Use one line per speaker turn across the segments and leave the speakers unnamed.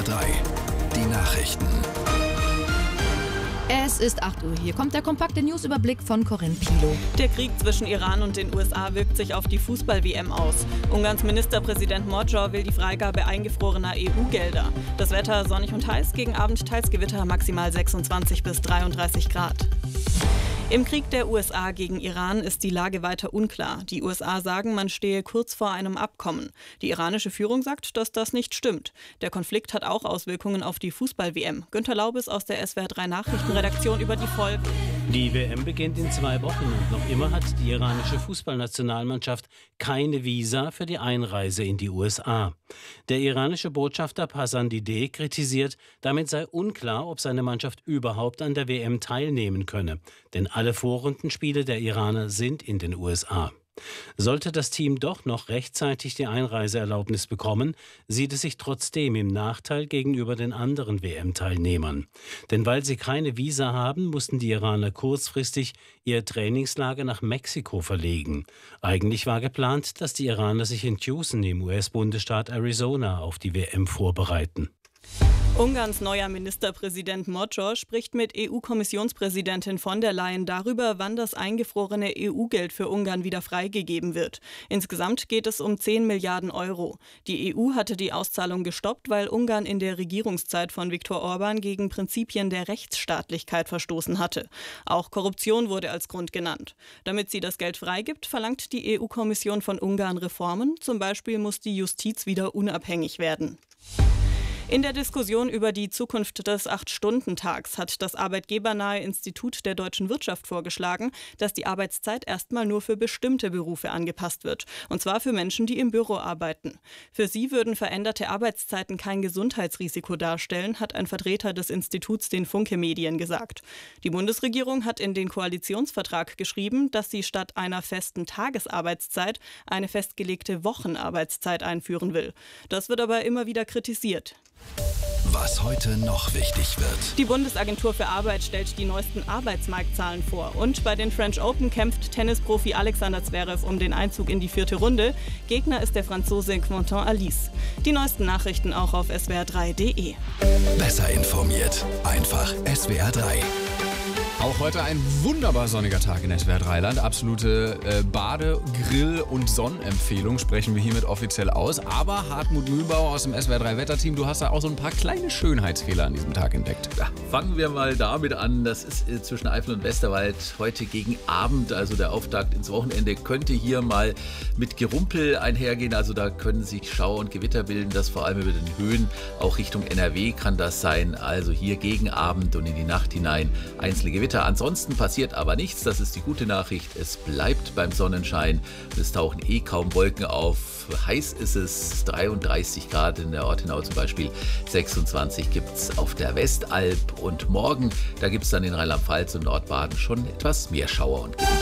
3, die Nachrichten.
Es ist 8 Uhr. Hier kommt der kompakte Newsüberblick von Corinne Pilo.
Der Krieg zwischen Iran und den USA wirkt sich auf die Fußball-WM aus. Ungarns Ministerpräsident Magyar will die Freigabe eingefrorener EU-Gelder. Das Wetter sonnig und heiß, gegen Abend teils Gewitter, maximal 26 bis 33 Grad. Im Krieg der USA gegen Iran ist die Lage weiter unklar. Die USA sagen, man stehe kurz vor einem Abkommen. Die iranische Führung sagt, dass das nicht stimmt. Der Konflikt hat auch Auswirkungen auf die Fußball-WM. Günter Laubes aus der SWR 3 Nachrichtenredaktion über die Folgen.
Die WM beginnt in 2 Wochen und noch immer hat die iranische Fußballnationalmannschaft keine Visa für die Einreise in die USA. Der iranische Botschafter Pasandideh kritisiert, damit sei unklar, ob seine Mannschaft überhaupt an der WM teilnehmen könne. Denn alle Vorrundenspiele der Iraner sind in den USA. Sollte das Team doch noch rechtzeitig die Einreiseerlaubnis bekommen, sieht es sich trotzdem im Nachteil gegenüber den anderen WM-Teilnehmern. Denn weil sie keine Visa haben, mussten die Iraner kurzfristig ihr Trainingslager nach Mexiko verlegen. Eigentlich war geplant, dass die Iraner sich in Tucson im US-Bundesstaat Arizona auf die WM vorbereiten.
Ungarns neuer Ministerpräsident Magyar spricht mit EU-Kommissionspräsidentin von der Leyen darüber, wann das eingefrorene EU-Geld für Ungarn wieder freigegeben wird. Insgesamt geht es um 10 Milliarden Euro. Die EU hatte die Auszahlung gestoppt, weil Ungarn in der Regierungszeit von Viktor Orbán gegen Prinzipien der Rechtsstaatlichkeit verstoßen hatte. Auch Korruption wurde als Grund genannt. Damit sie das Geld freigibt, verlangt die EU-Kommission von Ungarn Reformen. Zum Beispiel muss die Justiz wieder unabhängig werden. In der Diskussion über die Zukunft des 8-Stunden-Tags hat das arbeitgebernahe Institut der deutschen Wirtschaft vorgeschlagen, dass die Arbeitszeit erstmal nur für bestimmte Berufe angepasst wird. Und zwar für Menschen, die im Büro arbeiten. Für sie würden veränderte Arbeitszeiten kein Gesundheitsrisiko darstellen, hat ein Vertreter des Instituts den Funke Medien gesagt. Die Bundesregierung hat in den Koalitionsvertrag geschrieben, dass sie statt einer festen Tagesarbeitszeit eine festgelegte Wochenarbeitszeit einführen will. Das wird aber immer wieder kritisiert.
Was heute noch wichtig wird.
Die Bundesagentur für Arbeit stellt die neuesten Arbeitsmarktzahlen vor. Und bei den French Open kämpft Tennisprofi Alexander Zverev um den Einzug in die 4. Runde. Gegner ist der Franzose Quentin Alice. Die neuesten Nachrichten auch auf swr3.de.
Besser informiert. Einfach SWR 3.
Auch heute ein wunderbar sonniger Tag in SWR 3-Land. Absolute Bade-, Grill- und Sonnenempfehlung sprechen wir hiermit offiziell aus. Aber Hartmut Mühlbauer aus dem SWR 3-Wetterteam, du hast da auch so ein paar kleine Schönheitsfehler an diesem Tag entdeckt.
Ja, fangen wir mal damit an. Das ist zwischen Eifel und Westerwald heute gegen Abend. Also der Auftakt ins Wochenende könnte hier mal mit Gerumpel einhergehen. Also da können sich Schauer und Gewitter bilden. Das vor allem über den Höhen. Auch Richtung NRW kann das sein. Also hier gegen Abend und in die Nacht hinein einzelne Gewitter. Ansonsten passiert aber nichts, das ist die gute Nachricht. Es bleibt beim Sonnenschein. Es tauchen kaum Wolken auf. Heiß ist es, 33 Grad in der Ortenau zum Beispiel. 26 gibt es auf der Westalb. Und morgen, da gibt es dann in Rheinland-Pfalz und Nordbaden schon etwas mehr Schauer und Gewitter.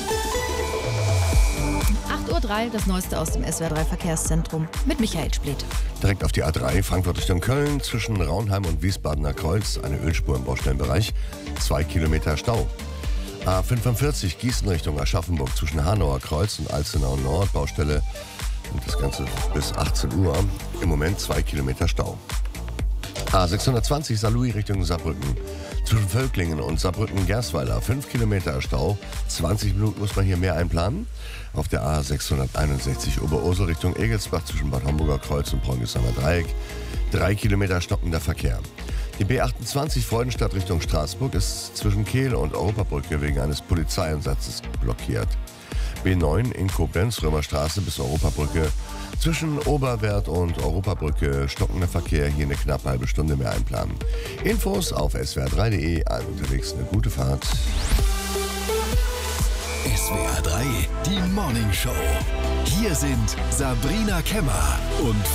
8.03 Uhr, das Neueste aus dem SWR 3 Verkehrszentrum mit Michael Splitt.
Direkt auf die A3 Frankfurt Richtung Köln zwischen Raunheim und Wiesbadener Kreuz eine Ölspur im Baustellenbereich, 2 Kilometer Stau. A45 Gießen Richtung Aschaffenburg zwischen Hanauer Kreuz und Alzenau Nord Baustelle und das Ganze bis 18 Uhr. Im Moment 2 Kilometer Stau. A620 Saarlouis Richtung Saarbrücken zwischen Völklingen und Saarbrücken-Gersweiler 5 Kilometer Stau. 20 Minuten muss man hier mehr einplanen. Auf der A661 Oberursel Richtung Egelsbach zwischen Bad Homburger Kreuz und Bräunisheimer Dreieck 3 Kilometer stockender Verkehr. Die B28 Freudenstadt Richtung Straßburg ist zwischen Kehl und Europabrücke wegen eines Polizeieinsatzes blockiert. B9 in Koblenz Römerstraße bis Europabrücke zwischen Oberwert und Europabrücke stockender Verkehr, hier eine knappe halbe Stunde mehr einplanen. Infos auf swr3.de, allen unterwegs eine gute Fahrt.
SWR 3, die Morning Show. Hier sind Sabrina Kemmer und